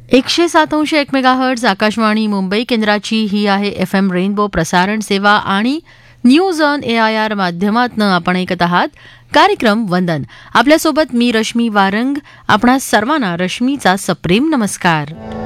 107.1 megahertz Akashvani Mumbai केंद्राची ही आहे FM rainbow प्रसारण सेवा आणि न्यूज ऑन AIR माध्यमातून आपण ऐकत आहात कार्यक्रम वंदन. आपल्यासोबत मी रश्मी वारंग. आपणा सर्वांना रश्मीचा सप्रेम नमस्कार.